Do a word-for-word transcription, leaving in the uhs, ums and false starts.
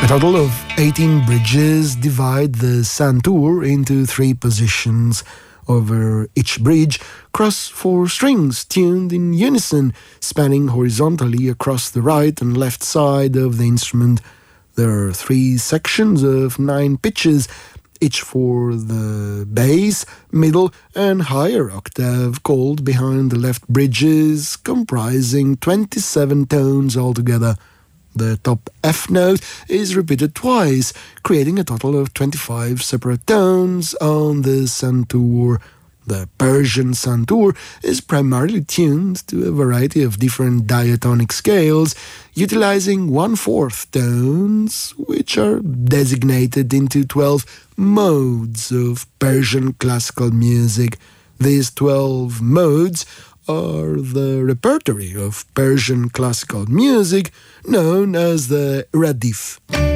A total of eighteen bridges divide the Santur into three positions. Over each bridge cross four strings tuned in unison, spanning horizontally across the right and left side of the instrument. There are three sections of nine pitches, each for the bass, middle and higher octave, called behind the left bridges, comprising twenty-seven tones altogether. The top F note is repeated twice, creating a total of twenty-five separate tones on the Santur. The Persian Santur is primarily tuned to a variety of different diatonic scales, utilizing one-fourth tones, which are designated into twelve modes of Persian classical music. These twelve modes are the repertory of Persian classical music known as the Radif.